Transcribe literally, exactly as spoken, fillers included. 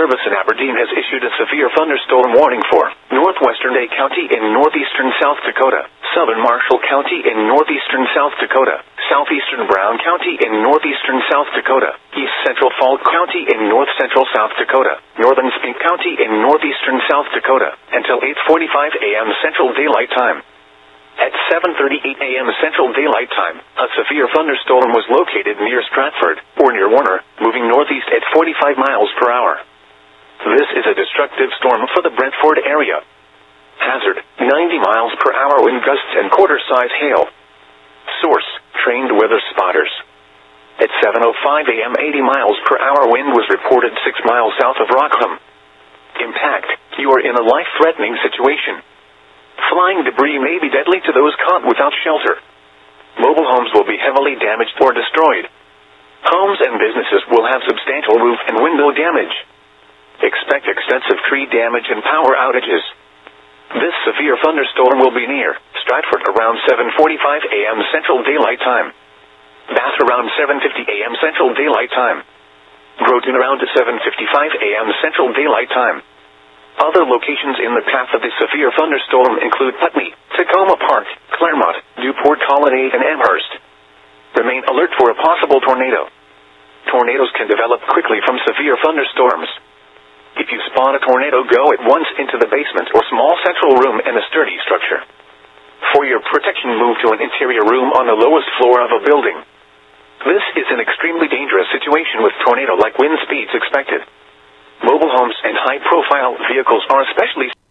Service in Aberdeen has issued a severe thunderstorm warning for northwestern Day County in northeastern South Dakota, southern Marshall County in northeastern South Dakota, southeastern Brown County in northeastern South Dakota, east central Falk County in north central South Dakota, northern Spink County in northeastern South Dakota, until eight forty-five a m Central Daylight Time. At seven thirty-eight a m Central Daylight Time, a severe thunderstorm was located near Stratford, or near Warner, moving northeast at forty-five miles per hour. This is a destructive storm for the Brentford area. Hazard, ninety miles per hour wind gusts and quarter-size hail. Source, trained weather spotters. At seven oh five a m eighty miles per hour wind was reported six miles south of Rockham. Impact, you are in a life-threatening situation. Flying debris may be deadly to those caught without shelter. Mobile homes will be heavily damaged or destroyed. Homes and businesses will have substantial roof and window damage. Expect extensive tree damage and power outages. This severe thunderstorm will be near Stratford around seven forty-five a m Central Daylight Time. Bath around seven fifty a m Central Daylight Time. Groton around seven fifty-five a m Central Daylight Time. Other locations in the path of the severe thunderstorm include Putney, Tacoma Park, Claremont, Newport Colonnade, and Amherst. Remain alert for a possible tornado. Tornadoes can develop quickly from severe thunderstorms. If you spot a tornado, go at once into the basement or small central room in a sturdy structure. For your protection, move to an interior room on the lowest floor of a building. This is an extremely dangerous situation with tornado-like wind speeds expected. Mobile homes and high-profile vehicles are especially